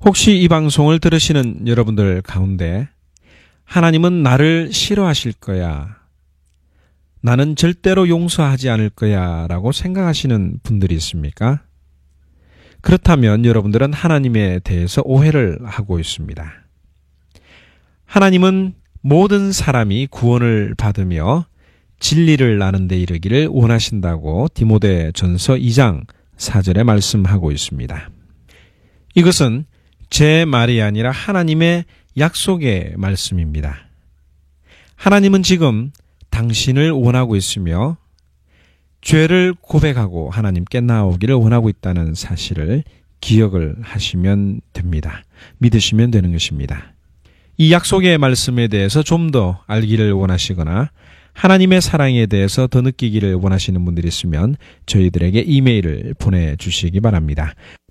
혹시 이 방송을 들으시는 여러분들 가운데 하나님은 나를 싫어하실 거야, 나는 절대로 용서하지 않을 거야 라고 생각하시는 분들이 있습니까? 그렇다면 여러분들은 하나님에 대해서 오해를 하고 있습니다. 하나님은 모든 사람이 구원을 받으며 진리를 아는 데 이르기를 원하신다고 디모데전서 2장 4절에 말씀하고 있습니다. 이것은 제 말이 아니라 하나님의 약속의 말씀입니다. 하나님은 지금 당신을 원하고 있으며 죄를 고백하고 하나님께 나오기를 원하고 있다는 사실을 기억을 하시면 됩니다. 믿으시면 되는 것입니다. 이 약속의 말씀에 대해서 좀 더 알기를 원하시거나 하나님의 사랑에 대해서 더 느끼기를 원하시는 분들이 있으면 저희들에게 이메일을 보내주시기 바랍니다.